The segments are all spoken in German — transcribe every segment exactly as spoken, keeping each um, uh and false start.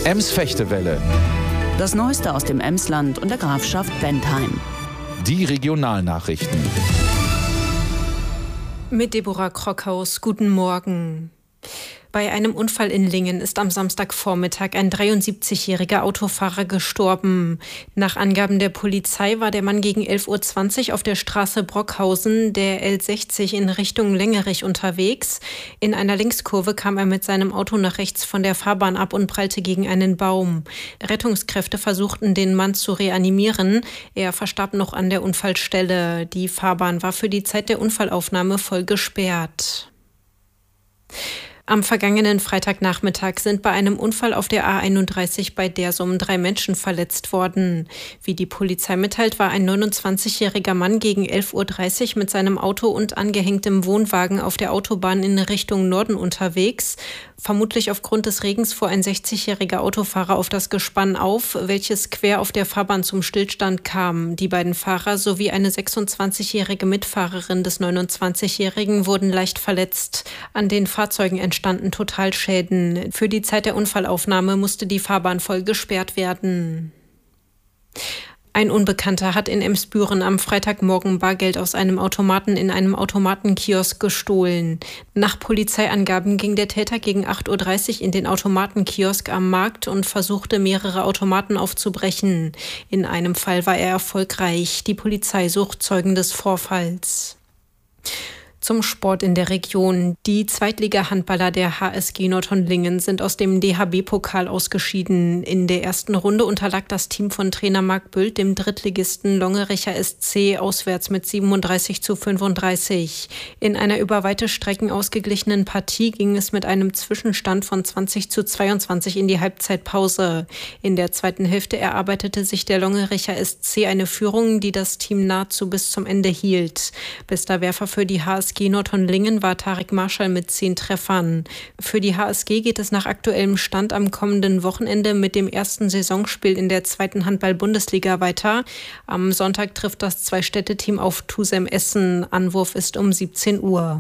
Ems-Fechtewelle. Das Neueste aus dem Emsland und der Grafschaft Bentheim. Die Regionalnachrichten. Mit Deborah Krockhaus, guten Morgen. Bei einem Unfall in Lingen ist am Samstagvormittag ein dreiundsiebzigjähriger Autofahrer gestorben. Nach Angaben der Polizei war der Mann gegen elf Uhr zwanzig auf der Straße Brockhausen, der L sechzig, in Richtung Lengerich unterwegs. In einer Linkskurve kam er mit seinem Auto nach rechts von der Fahrbahn ab und prallte gegen einen Baum. Rettungskräfte versuchten, den Mann zu reanimieren. Er verstarb noch an der Unfallstelle. Die Fahrbahn war für die Zeit der Unfallaufnahme voll gesperrt. Am vergangenen Freitagnachmittag sind bei einem Unfall auf der A einunddreißig bei Dersum drei Menschen verletzt worden. Wie die Polizei mitteilt, war ein neunundzwanzigjähriger Mann gegen elf Uhr dreißig mit seinem Auto und angehängtem Wohnwagen auf der Autobahn in Richtung Norden unterwegs. Vermutlich aufgrund des Regens fuhr ein sechzigjähriger Autofahrer auf das Gespann auf, welches quer auf der Fahrbahn zum Stillstand kam. Die beiden Fahrer sowie eine sechsundzwanzigjährige Mitfahrerin des neunundzwanzigjährigen wurden leicht verletzt. An den Fahrzeugen entstanden Totalschäden. Für die Zeit der Unfallaufnahme musste die Fahrbahn voll gesperrt werden. Ein Unbekannter hat in Emsbüren am Freitagmorgen Bargeld aus einem Automaten in einem Automatenkiosk gestohlen. Nach Polizeiangaben ging der Täter gegen acht Uhr dreißig in den Automatenkiosk am Markt und versuchte, mehrere Automaten aufzubrechen. In einem Fall war er erfolgreich. Die Polizei sucht Zeugen des Vorfalls. Zum Sport in der Region. Die Zweitliga-Handballer der H S G Nordhorn-Lingen sind aus dem D H B-Pokal ausgeschieden. In der ersten Runde unterlag das Team von Trainer Marc Büldt dem Drittligisten Longericher S C auswärts mit siebenunddreißig zu fünfunddreißig. In einer über weite Strecken ausgeglichenen Partie ging es mit einem Zwischenstand von zwanzig zu zweiundzwanzig in die Halbzeitpause. In der zweiten Hälfte erarbeitete sich der Longericher S C eine Führung, die das Team nahezu bis zum Ende hielt. Bester Werfer für die H S G Nordhorn-Lingen war Tarek Marschall mit zehn Treffern. Für die H S G geht es nach aktuellem Stand am kommenden Wochenende mit dem ersten Saisonspiel in der zweiten Handball-Bundesliga weiter. Am Sonntag trifft das Zwei-Städte-Team auf Tusem Essen. Anwurf ist um siebzehn Uhr.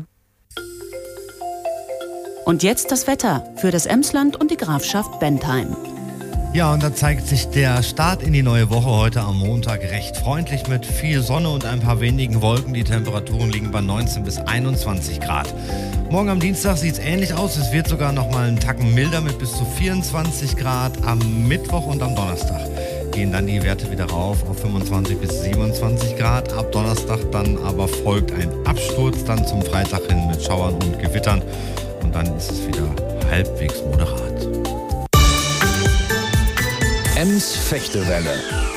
Und jetzt das Wetter für das Emsland und die Grafschaft Bentheim. Ja, und da zeigt sich der Start in die neue Woche heute am Montag recht freundlich mit viel Sonne und ein paar wenigen Wolken. Die Temperaturen liegen bei neunzehn bis einundzwanzig Grad. Morgen am Dienstag sieht es ähnlich aus. Es wird sogar noch mal einen Tacken milder mit bis zu vierundzwanzig Grad. Am Mittwoch und am Donnerstag gehen dann die Werte wieder rauf auf fünfundzwanzig bis siebenundzwanzig Grad. Ab Donnerstag dann aber folgt ein Absturz dann zum Freitag hin mit Schauern und Gewittern. Und dann ist es wieder halbwegs moderat. Ems-Fechtewelle.